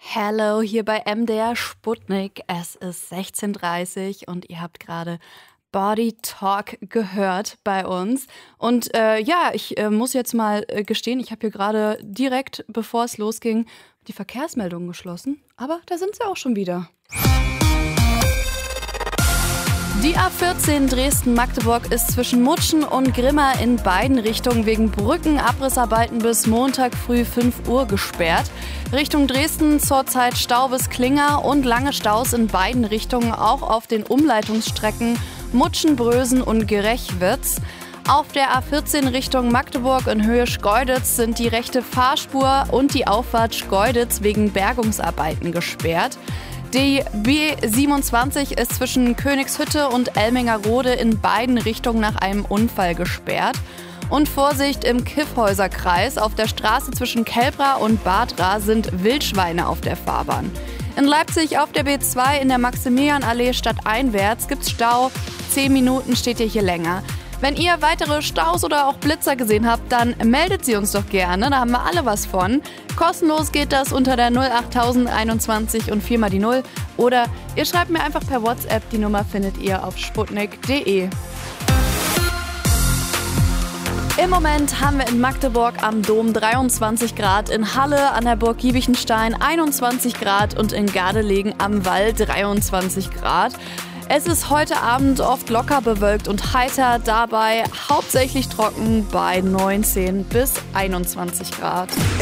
Hello, hier bei MDR Sputnik. Es ist 16:30 Uhr und ihr habt gerade Body Talk gehört bei uns. Und ich muss jetzt mal gestehen, ich habe hier gerade direkt, bevor es losging, die Verkehrsmeldungen geschlossen. Aber da sind sie auch schon wieder. Die A14 Dresden-Magdeburg ist zwischen Mutschen und Grimma in beiden Richtungen wegen Brückenabrissarbeiten bis Montag früh 5 Uhr gesperrt. Richtung Dresden zurzeit Stau bis Klinger und lange Staus in beiden Richtungen, auch auf den Umleitungsstrecken Mutschen-Brösen und Gerechwitz. Auf der A14 Richtung Magdeburg in Höhe Schkeuditz sind die rechte Fahrspur und die Auffahrt Schkeuditz wegen Bergungsarbeiten gesperrt. Die B27 ist zwischen Königshütte und Elmingerode in beiden Richtungen nach einem Unfall gesperrt. Und Vorsicht im Kyffhäuserkreis. Auf der Straße zwischen Kelbra und Badra sind Wildschweine auf der Fahrbahn. In Leipzig auf der B2 in der Maximilianallee stadteinwärts gibt's Stau. 10 Minuten steht ihr hier länger. Wenn ihr weitere Staus oder auch Blitzer gesehen habt, dann meldet sie uns doch gerne, da haben wir alle was von. Kostenlos geht das unter der 08021 und 4 mal die 0. Oder ihr schreibt mir einfach per WhatsApp, die Nummer findet ihr auf sputnik.de. Im Moment haben wir in Magdeburg am Dom 23 Grad, in Halle an der Burg Giebichenstein 21 Grad und in Gardelegen am Wall 23 Grad. Es ist heute Abend oft locker bewölkt und heiter, dabei hauptsächlich trocken bei 19 bis 21 Grad.